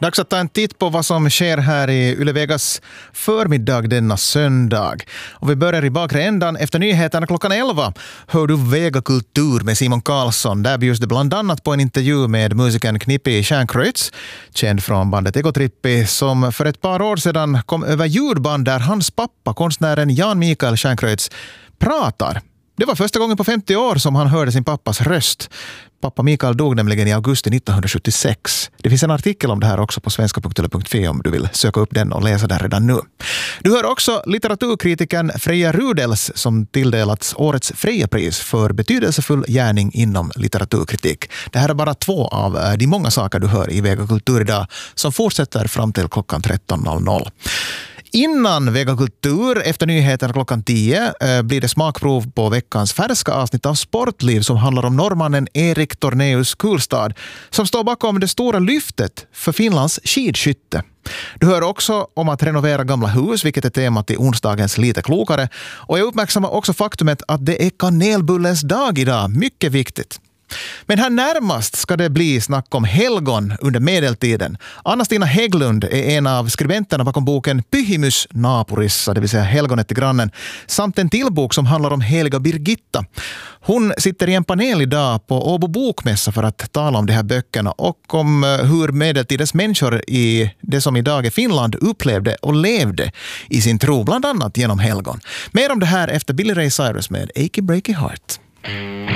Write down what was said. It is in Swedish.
Dags att ta en titt på vad som sker här i Yle-Vegas förmiddag denna söndag. Och vi börjar i bakre ändan efter nyheterna klockan 11. Hör du Vega Kultur med Simon Karlsson. Där bjuds det bland annat på en intervju med musikern Knippi Stjärnkreutz, känd från bandet Egotrippi, som för ett par år sedan kom över ljudband där hans pappa, konstnären Jan Mikael Stjärnkreutz, pratar. Det var första gången på 50 år som han hörde sin pappas röst. Pappa Mikael dog nämligen i augusti 1976. Det finns en artikel om det här också på svenska.yle.fi om du vill söka upp den och läsa den redan nu. Du hör också litteraturkritiken Freja Rudels som tilldelats årets Freja-pris för betydelsefull gärning inom litteraturkritik. Det här är bara 2 av de många saker du hör i Vega Kultur idag som fortsätter fram till klockan 13.00. Innan Vega Kultur, efter nyheterna klockan 10, blir det smakprov på veckans färska avsnitt av Sportliv som handlar om norrmannen Erik Tornéus Kulstad som står bakom det stora lyftet för Finlands skidskytte. Du hör också om att renovera gamla hus, vilket är temat i onsdagens Lite klokare. Och jag uppmärksammar också faktumet att det är kanelbullens dag idag. Mycket viktigt. Men här närmast ska det bli snack om helgon under medeltiden. Anna-Stina Hägglund är en av skribenterna bakom boken Pyhimys Naapurissa, det vill säga helgonet till grannen, samt en till bok som handlar om heliga Birgitta. Hon sitter i en panel idag på Åbo bokmässa för att tala om de här böckerna och om hur medeltidens människor i det som idag är Finland upplevde och levde i sin tro, bland annat genom helgon. Mer om det här efter Billy Ray Cyrus med Achy Breaky Heart.